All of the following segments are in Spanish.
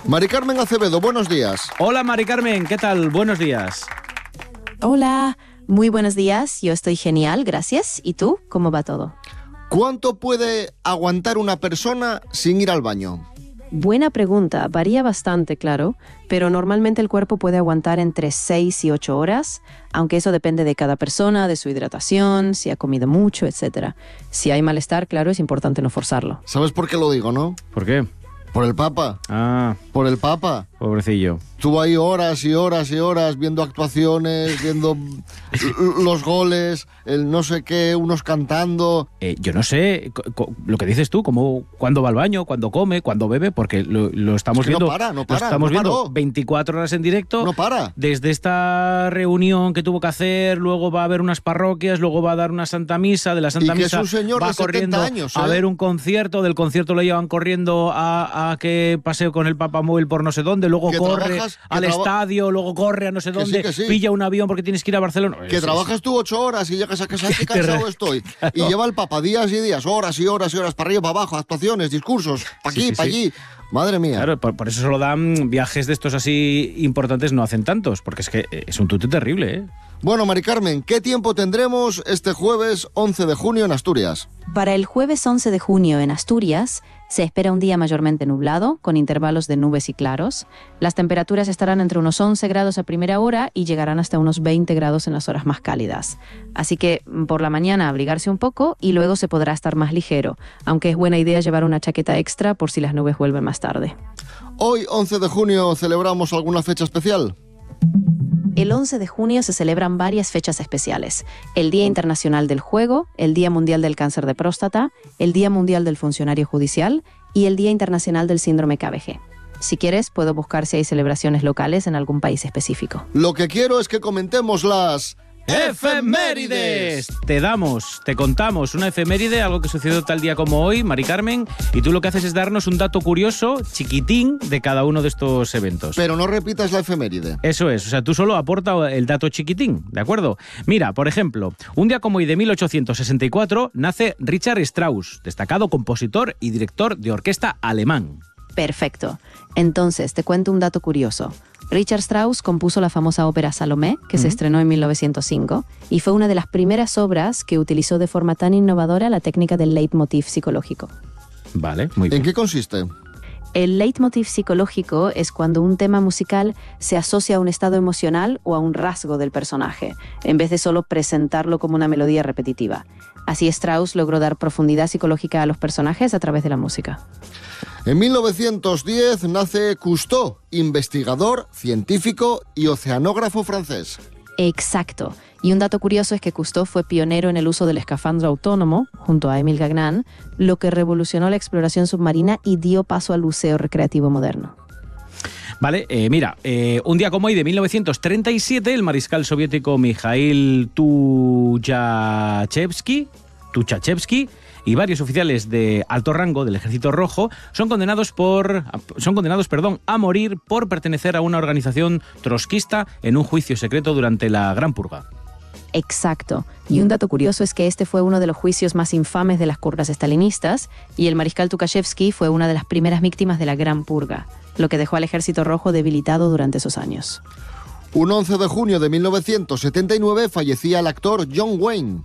Mari Carmen Acevedo, buenos días. Hola Mari Carmen, ¿qué tal? Buenos días. Hola, muy buenos días. Yo estoy genial, gracias. ¿Y tú? ¿Cómo va todo? ¿Cuánto puede aguantar una persona sin ir al baño? Buena pregunta. Varía bastante, claro, pero normalmente el cuerpo puede aguantar entre 6 y 8 horas, aunque eso depende de cada persona, de su hidratación, si ha comido mucho, etc. Si hay malestar, claro, es importante no forzarlo. ¿Sabes por qué lo digo, no? ¿Por qué? Por el Papa. Ah, Por el Papa. pobrecillo. Estuvo ahí horas y horas y horas viendo actuaciones, viendo los goles, el no sé qué, unos cantando. Yo no sé lo que dices tú, como cuándo va al baño, cuándo come, cuándo bebe, porque lo estamos Es que viendo. no para, lo estamos viendo 24 horas en directo. No para. Desde esta reunión que tuvo que hacer, luego va a haber unas parroquias, luego va a dar una Santa Misa, de la Santa Y que Misa es un señor va de 70 corriendo años, a ver un concierto, del concierto lo llevan corriendo a que paseo con el Papa Móvil por no sé dónde, luego Que corre trabajas- al estadio, luego corre a no sé Que dónde, sí. pilla un avión porque tienes que ir a Barcelona. Que trabajas tú 8 horas y llegas a casa, qué cansado estoy. Claro. Y lleva el Papa días y días, horas y horas y horas, para arriba, para abajo, actuaciones, discursos, para aquí, Sí. para allí. Madre mía. Claro, por eso solo dan viajes de estos así importantes, no hacen tantos, porque es que es un tute terrible, ¿eh? Bueno, Mari Carmen, ¿qué tiempo tendremos este jueves 11 de junio en Asturias? Para el jueves 11 de junio en Asturias se espera un día mayormente nublado, con intervalos de nubes y claros. Las temperaturas estarán entre unos 11 grados a primera hora y llegarán hasta unos 20 grados en las horas más cálidas. Así que por la mañana abrigarse un poco y luego se podrá estar más ligero, aunque es buena idea llevar una chaqueta extra por si las nubes vuelven más tarde. Hoy, 11 de junio, ¿celebramos alguna fecha especial? El 11 de junio se celebran varias fechas especiales. El Día Internacional del Juego, el Día Mundial del Cáncer de Próstata, el Día Mundial del Funcionario Judicial y el Día Internacional del Síndrome KBG. Si quieres, puedo buscar si hay celebraciones locales en algún país específico. Lo que quiero es que comentemos las... ¡Efemérides! Te contamos una efeméride, algo que sucedió tal día como hoy, Mari Carmen, y tú lo que haces es darnos un dato curioso, chiquitín, de cada uno de estos eventos. Pero no repitas la efeméride. Eso es, o sea, tú solo aporta el dato chiquitín, ¿de acuerdo? Mira, por ejemplo, un día como hoy de 1864 nace Richard Strauss, destacado compositor y director de orquesta alemán. Perfecto. Entonces, te cuento un dato curioso. Richard Strauss compuso la famosa ópera Salomé, que se estrenó en 1905, y fue una de las primeras obras que utilizó de forma tan innovadora la técnica del leitmotiv psicológico. Vale, muy bien. ¿En qué consiste? El leitmotiv psicológico es cuando un tema musical se asocia a un estado emocional o a un rasgo del personaje, en vez de solo presentarlo como una melodía repetitiva. Así Strauss logró dar profundidad psicológica a los personajes a través de la música. En 1910 nace Cousteau, investigador, científico y oceanógrafo francés. Exacto. Y un dato curioso es que Cousteau fue pionero en el uso del escafandro autónomo, junto a Émile Gagnan, lo que revolucionó la exploración submarina y dio paso al buceo recreativo moderno. Vale, mira, un día como hoy de 1937, el mariscal soviético Mikhail Tuchachevsky y varios oficiales de alto rango del Ejército Rojo son condenados a morir por pertenecer a una organización trotskista en un juicio secreto durante la Gran Purga. Exacto. Y un dato curioso es que este fue uno de los juicios más infames de las purgas estalinistas y el mariscal Tukhachevsky fue una de las primeras víctimas de la Gran Purga, lo que dejó al Ejército Rojo debilitado durante esos años. Un 11 de junio de 1979 fallecía el actor John Wayne.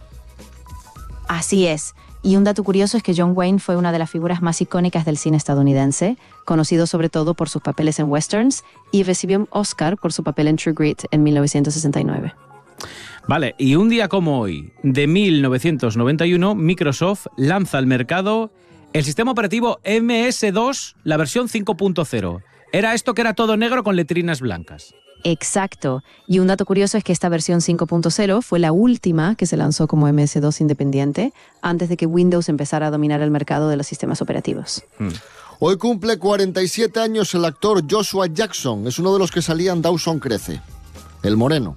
Así es. Y un dato curioso es que John Wayne fue una de las figuras más icónicas del cine estadounidense, conocido sobre todo por sus papeles en westerns, y recibió un Oscar por su papel en True Grit en 1969. Vale, y un día como hoy, de 1991, Microsoft lanza al mercado el sistema operativo MS2, la versión 5.0. Era esto que era todo negro con letrinas blancas. Exacto. Y un dato curioso es que esta versión 5.0 fue la última que se lanzó como MS2 independiente antes de que Windows empezara a dominar el mercado de los sistemas operativos. Hoy cumple 47 años el actor Joshua Jackson. Es uno de los que salían Dawson Crece. El moreno.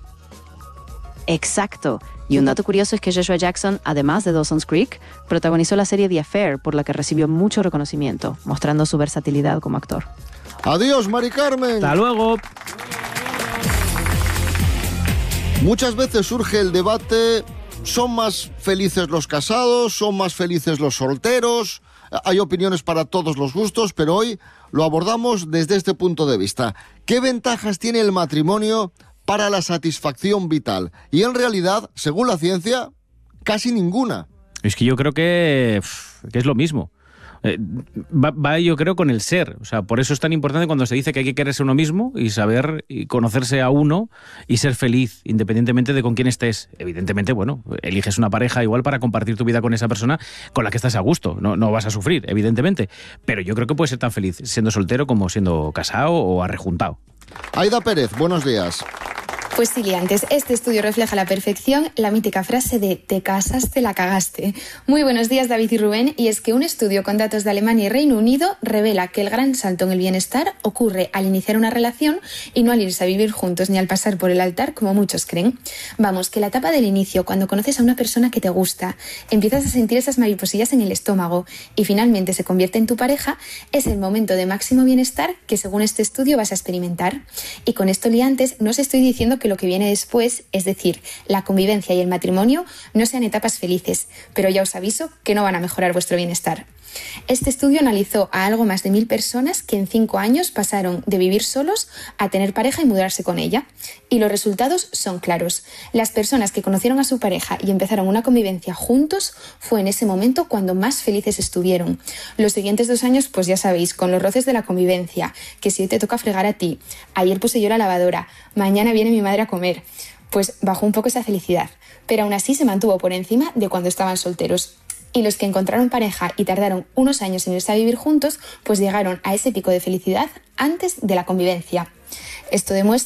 Exacto. Y un dato curioso es que Joshua Jackson, además de Dawson's Creek, protagonizó la serie The Affair, por la que recibió mucho reconocimiento, mostrando su versatilidad como actor. Adiós, Mari Carmen. Hasta luego. Muchas veces surge el debate, ¿son más felices los casados? ¿Son más felices los solteros? hay opiniones para todos los gustos, pero hoy lo abordamos desde este punto de vista. ¿Qué ventajas tiene el matrimonio para la satisfacción vital? Y en realidad, según la ciencia, casi ninguna. Es que yo creo que es lo mismo. Va, yo creo, con el ser. O sea, por eso es tan importante cuando se dice que hay que quererse uno mismo y saber y conocerse a uno y ser feliz, independientemente de con quién estés. Evidentemente, bueno, eliges una pareja igual para compartir tu vida con esa persona con la que estás a gusto. No vas a sufrir, evidentemente. Pero yo creo que puedes ser tan feliz siendo soltero como siendo casado o arrejuntado. Aida Pérez, buenos días. Pues sí, liantes, este estudio refleja a la perfección la mítica frase de «te casaste, la cagaste». Muy buenos días, David y Rubén, y es que un estudio con datos de Alemania y Reino Unido revela que el gran salto en el bienestar ocurre al iniciar una relación y no al irse a vivir juntos ni al pasar por el altar, como muchos creen. Vamos, que la etapa del inicio, cuando conoces a una persona que te gusta, empiezas a sentir esas mariposillas en el estómago y finalmente se convierte en tu pareja, es el momento de máximo bienestar que según este estudio vas a experimentar. Y con esto, liantes, no os estoy diciendo que lo que viene después, es decir, la convivencia y el matrimonio, no sean etapas felices, pero ya os aviso que no van a mejorar vuestro bienestar. Este estudio analizó a algo más de 1000 personas que en 5 años pasaron de vivir solos a tener pareja y mudarse con ella. Y los resultados son claros. Las personas que conocieron a su pareja y empezaron una convivencia juntos, fue en ese momento cuando más felices estuvieron. Los siguientes 2 años, pues ya sabéis, con los roces de la convivencia, que si hoy te toca fregar a ti, ayer puse yo la lavadora, mañana viene mi madre a comer, pues bajó un poco esa felicidad. Pero aún así se mantuvo por encima de cuando estaban solteros. Y los que encontraron pareja y tardaron unos años en irse a vivir juntos, pues llegaron a ese pico de felicidad antes de la convivencia. Esto demuestra